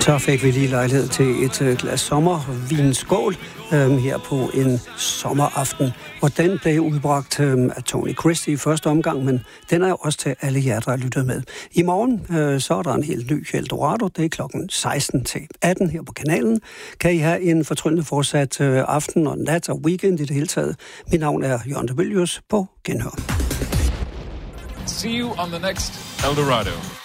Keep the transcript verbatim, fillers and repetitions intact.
Så fik vi lige lejlighed til et øh, glas sommervinskål øh, her på en sommeraften, hvor den blev udbragt øh, af Tony Christie i første omgang, men den er jo også til alle jer, der har lyttet med. I morgen øh, så er der en helt ny Eldorado. Det er klokken seksten til atten her på kanalen. Kan I have en fortryllende fortsat øh, aften og nat og weekend i det hele taget. Mit navn er Jørgen de Mylius. På genhør. See you on the next Eldorado.